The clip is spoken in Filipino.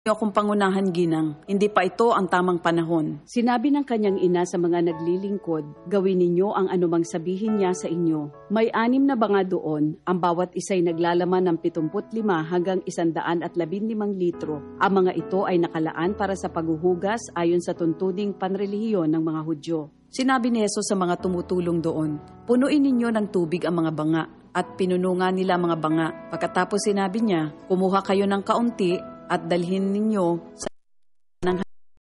Niyo akong pangunahan, ginang. Hindi pa ito ang tamang panahon. Sinabi ng kanyang ina sa mga naglilingkod, gawin ninyo ang anumang sabihin niya sa inyo. May 6 na banga doon, ang bawat isa'y naglalaman ng 75 hanggang 115 litro. Ang mga ito ay nakalaan para sa paghuhugas ayon sa tuntuning panrelihiyon ng mga Hudyo. Sinabi ni Jesus sa mga tumutulong doon, punuin ninyo ng tubig ang mga banga. At pinunungan nila mga banga. Pagkatapos sinabi niya, kumuha kayo ng kaunti at dalhin ninyo sa